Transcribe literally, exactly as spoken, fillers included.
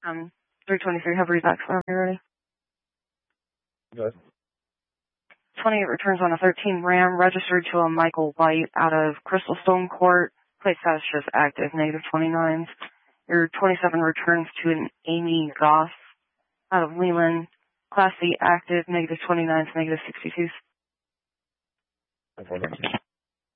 Um, three twenty-three, have reback for me ready. Good. twenty-eight returns on a thirteen Ram, registered to a Michael White out of Crystal Stone Court. Plate status just active, negative twenty-nines. Your twenty-seven returns to an Amy Goss out of Leland. Class C active, negative twenty-nines, negative sixty-twos. Unfortunately.